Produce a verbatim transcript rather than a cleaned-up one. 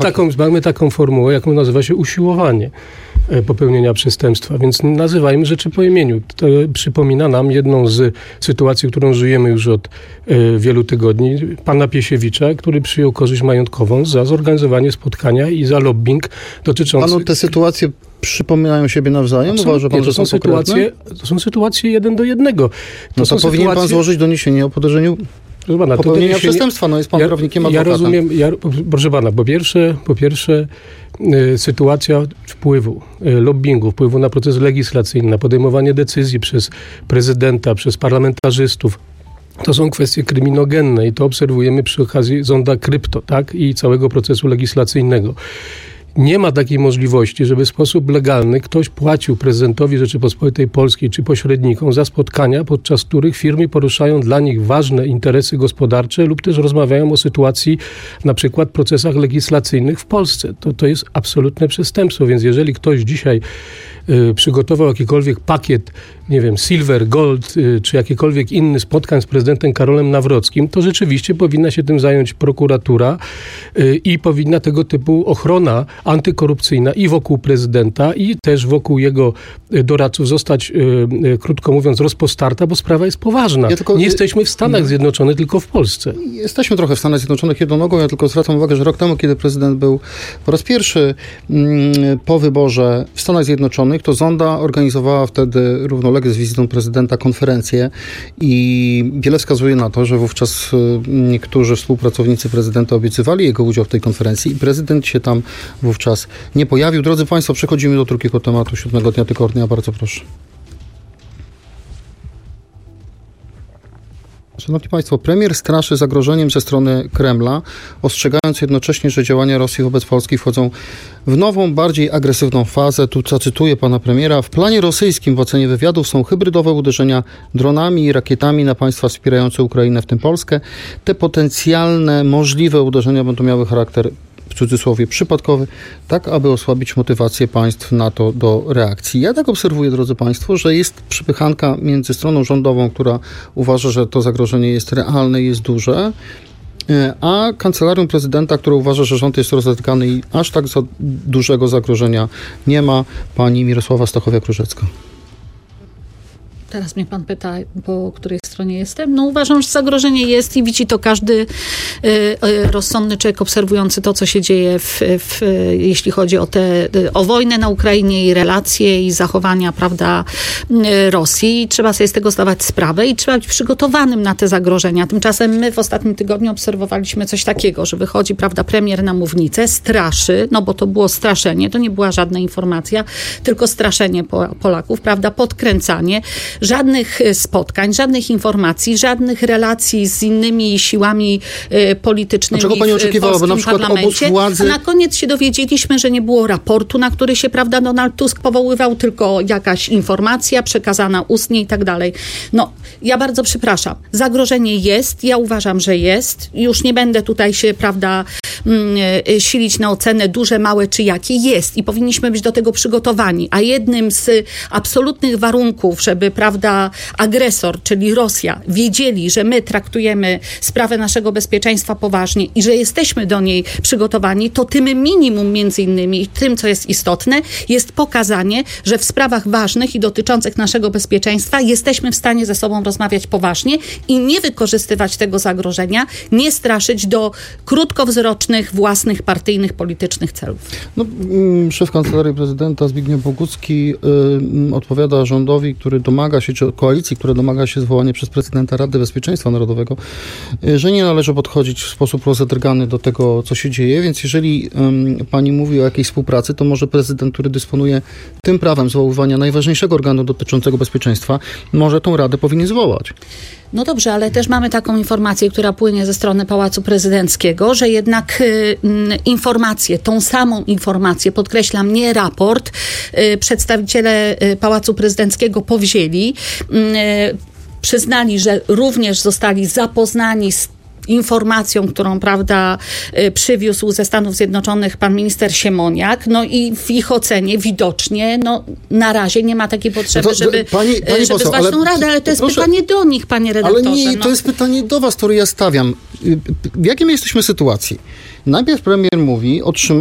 taką, mamy taką formułę, jaką nazywa się usiłowanie popełnienia przestępstwa, więc nazywajmy rzeczy po imieniu. To przypomina nam jedną z sytuacji, którą żyjemy już od e, wielu tygodni, pana Piesiewicza, który przyjął korzyść majątkową za zorganizowanie spotkania i za lobbying dotyczący... Panu te sytuacje przypominają siebie nawzajem? Uważa pan, że są, są sytuacje, to są sytuacje jeden do jednego. To no to są powinien sytuacje... pan złożyć doniesienie o podejrzeniu pana, popełnienia przestępstwa. No jest pan ja, prawnikiem, ja adwokatem. rozumiem, ja, proszę pana, po pierwsze, po pierwsze y, sytuacja wpływu, y, lobbingu, wpływu na proces legislacyjny, na podejmowanie decyzji przez prezydenta, przez parlamentarzystów. To są kwestie kryminogenne i to obserwujemy przy okazji zonda krypto, tak? I całego procesu legislacyjnego. Nie ma takiej możliwości, żeby w sposób legalny ktoś płacił prezydentowi Rzeczypospolitej Polskiej czy pośrednikom za spotkania, podczas których firmy poruszają dla nich ważne interesy gospodarcze lub też rozmawiają o sytuacji, na przykład procesach legislacyjnych w Polsce. To, to jest absolutne przestępstwo, więc jeżeli ktoś dzisiaj y, przygotował jakikolwiek pakiet, nie wiem, silver, gold, y, czy jakikolwiek inny spotkań z prezydentem Karolem Nawrockim, to rzeczywiście powinna się tym zająć prokuratura y, i powinna tego typu ochrona antykorupcyjna i wokół prezydenta, i też wokół jego doradców zostać, y, y, krótko mówiąc, rozpostarta, bo sprawa jest poważna. Ja tylko, nie jesteśmy w Stanach Zjednoczonych, tylko w Polsce. Jesteśmy trochę w Stanach Zjednoczonych jedną nogą. Ja tylko zwracam uwagę, że rok temu, kiedy prezydent był po raz pierwszy mm, po wyborze w Stanach Zjednoczonych, to Zonda organizowała wtedy równolegle z wizytą prezydenta konferencję i wiele wskazuje na to, że wówczas niektórzy współpracownicy prezydenta obiecywali jego udział w tej konferencji i prezydent się tam wówczas nie pojawił. Drodzy Państwo, przechodzimy do drugiego tematu, siódmego dnia tygodnia. Bardzo proszę. Szanowni Państwo, premier straszy zagrożeniem ze strony Kremla, ostrzegając jednocześnie, że działania Rosji wobec Polski wchodzą w nową, bardziej agresywną fazę. Tu zacytuję pana premiera. W planie rosyjskim w ocenie wywiadów są hybrydowe uderzenia dronami i rakietami na państwa wspierające Ukrainę, w tym Polskę. Te potencjalne, możliwe uderzenia będą miały charakter, w cudzysłowie, przypadkowy, tak aby osłabić motywację państw NATO do reakcji. Ja tak obserwuję, drodzy Państwo, że jest przypychanka między stroną rządową, która uważa, że to zagrożenie jest realne i jest duże, a kancelarią prezydenta, która uważa, że rząd jest rozedrgany i aż tak za dużego zagrożenia nie ma. Pani Mirosława Stachowiak-Różecka. Teraz mnie pan pyta, po której stronie jestem. No uważam, że zagrożenie jest i widzi to każdy y, y, rozsądny człowiek obserwujący to, co się dzieje, w, w, jeśli chodzi o, te, o wojnę na Ukrainie i relacje i zachowania, prawda, y, Rosji. I trzeba sobie z tego zdawać sprawę i trzeba być przygotowanym na te zagrożenia. Tymczasem my w ostatnim tygodniu obserwowaliśmy coś takiego, że wychodzi, prawda, premier na mównicę, straszy, no bo to było straszenie, to nie była żadna informacja, tylko straszenie Polaków, prawda, podkręcanie. Żadnych spotkań, żadnych informacji, żadnych relacji z innymi siłami y, politycznymi. A czego pani oczekiwała? Bo na przykład obóz władzy... A na koniec się dowiedzieliśmy, że nie było raportu, na który się, prawda, Donald Tusk powoływał, tylko jakaś informacja przekazana ustnie i tak dalej. No, ja bardzo przepraszam. Zagrożenie jest, ja uważam, że jest. Już nie będę tutaj się, prawda, y, silić na ocenę duże, małe czy jakie. Jest i powinniśmy być do tego przygotowani. A jednym z absolutnych warunków, żeby, prawda, agresor, czyli Rosja, wiedzieli, że my traktujemy sprawę naszego bezpieczeństwa poważnie i że jesteśmy do niej przygotowani, to tym minimum między innymi, tym, co jest istotne, jest pokazanie, że w sprawach ważnych i dotyczących naszego bezpieczeństwa jesteśmy w stanie ze sobą rozmawiać poważnie i nie wykorzystywać tego zagrożenia, nie straszyć do krótkowzrocznych, własnych, partyjnych, politycznych celów. No, szef Kancelarii Prezydenta Zbigniew Bogucki y, odpowiada rządowi, który domaga się, czy koalicji, która domaga się zwołania przez prezydenta Rady Bezpieczeństwa Narodowego, że nie należy podchodzić w sposób rozedrgany do tego, co się dzieje, więc jeżeli um, pani mówi o jakiejś współpracy, to może prezydent, który dysponuje tym prawem zwoływania najważniejszego organu dotyczącego bezpieczeństwa, może tą Radę powinien zwołać. No dobrze, ale też mamy taką informację, która płynie ze strony Pałacu Prezydenckiego, że jednak y, informację, tą samą informację, podkreślam, nie raport, y, przedstawiciele y, Pałacu Prezydenckiego powzięli, y, przyznali, że również zostali zapoznani z informacją, którą, prawda, przywiózł ze Stanów Zjednoczonych pan minister Siemoniak, no i w ich ocenie widocznie, no na razie nie ma takiej potrzeby, no to, żeby, pani, pani żeby zwać tą radę, ale to jest proszę, pytanie do nich, panie redaktorze. Ale nie, no. to jest pytanie do was, które ja stawiam. W jakiej my jesteśmy sytuacji? Najpierw premier mówi, otrzymał